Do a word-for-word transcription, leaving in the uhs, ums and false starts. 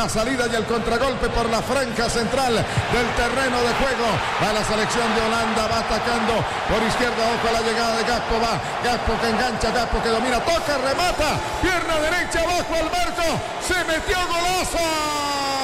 la salida y el contragolpe por la franja central del terreno de juego. Va la selección de Holanda, va atacando por izquierda, ojo a la llegada de Gakpo, va Gakpo que engancha, Gakpo que domina, toca, remata, pierna derecha, abajo al marco, se metió, golazo.